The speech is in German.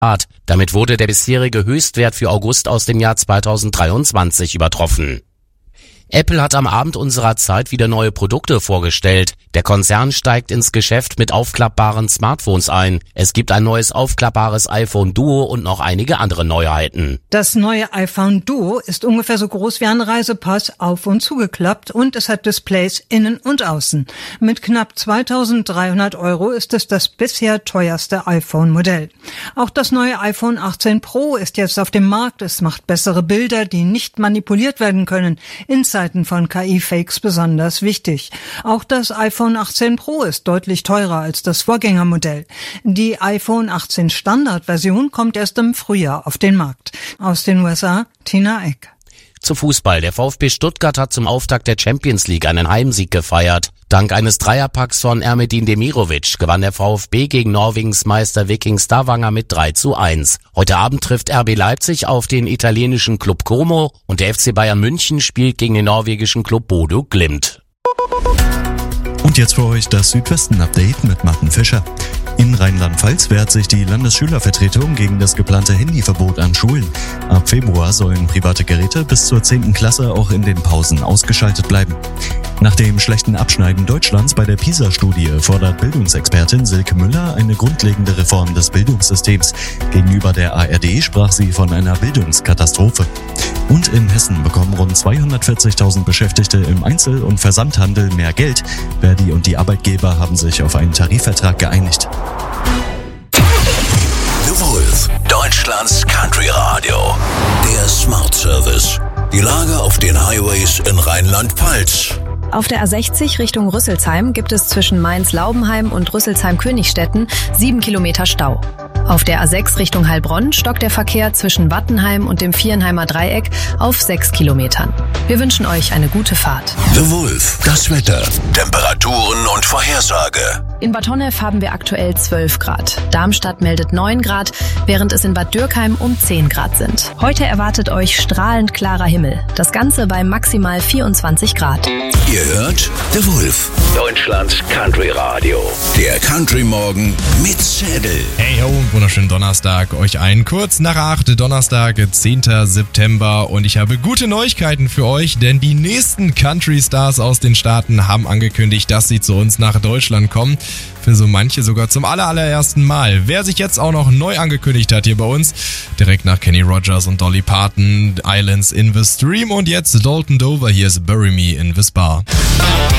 Damit wurde der bisherige Höchstwert für August aus dem Jahr 2023 übertroffen. Apple hat am Abend unserer Zeit wieder neue Produkte vorgestellt. Der Konzern steigt ins Geschäft mit aufklappbaren Smartphones ein. Es gibt ein neues aufklappbares iPhone Duo und noch einige andere Neuheiten. Das neue iPhone Duo ist ungefähr so groß wie ein Reisepass, auf und zugeklappt, und es hat Displays innen und außen. Mit knapp 2.300 € ist es das bisher teuerste iPhone-Modell. Auch das neue iPhone 18 Pro ist jetzt auf dem Markt. Es macht bessere Bilder, die nicht manipuliert werden können. In Zeiten von KI-Fakes besonders wichtig. Auch das iPhone 18 Pro ist deutlich teurer als das Vorgängermodell. Die iPhone 18 Standardversion kommt erst im Frühjahr auf den Markt. Aus den USA, Tina Eck. Zu Fußball. Der VfB Stuttgart hat zum Auftakt der Champions League einen Heimsieg gefeiert. Dank eines Dreierpacks von Ermedin Demirovic gewann der VfB gegen Norwegens Meister Viking Stavanger mit 3:1. Heute Abend trifft RB Leipzig auf den italienischen Club Como und der FC Bayern München spielt gegen den norwegischen Club Bodø Glimt. Und jetzt für euch das Südwesten-Update mit Martin Fischer. In Rheinland-Pfalz wehrt sich die Landesschülervertretung gegen das geplante Handyverbot an Schulen. Ab Februar sollen private Geräte bis zur 10. Klasse auch in den Pausen ausgeschaltet bleiben. Nach dem schlechten Abschneiden Deutschlands bei der PISA-Studie fordert Bildungsexpertin Silke Müller eine grundlegende Reform des Bildungssystems. Gegenüber der ARD sprach sie von einer Bildungskatastrophe. Und in Hessen bekommen rund 240.000 Beschäftigte im Einzel- und Versandhandel mehr Geld. Verdi und die Arbeitgeber haben sich auf einen Tarifvertrag geeinigt. The Wolf, Deutschlands Country Radio. Der Smart Service. Die Lage auf den Highways in Rheinland-Pfalz. Auf der A60 Richtung Rüsselsheim gibt es zwischen Mainz-Laubenheim und Rüsselsheim-Königstetten 7 Kilometer Stau. Auf der A6 Richtung Heilbronn stockt der Verkehr zwischen Wattenheim und dem Vierenheimer Dreieck auf 6 Kilometern. Wir wünschen euch eine gute Fahrt. The Wolf, das Wetter, Temperaturen und Vorhersage. In Bad Honnef haben wir aktuell 12 Grad. Darmstadt meldet 9 Grad, während es in Bad Dürkheim um 10 Grad sind. Heute erwartet euch strahlend klarer Himmel. Das Ganze bei maximal 24 Grad. Ihr hört The Wolf, Deutschlands Country Radio. Der Country Morgen mit Zedel. Hey ho, wunderschönen Donnerstag euch allen. Kurz nach 8, Donnerstag, 10. September. Und ich habe gute Neuigkeiten für euch, denn die nächsten Country Stars aus den Staaten haben angekündigt, dass sie zu uns nach Deutschland kommen. Für so manche sogar zum allerersten Mal. Wer sich jetzt auch noch neu angekündigt hat hier bei uns, direkt nach Kenny Rogers und Dolly Parton, Islands in the Stream und jetzt Dalton Dover, hier ist Bury Me in the Spa.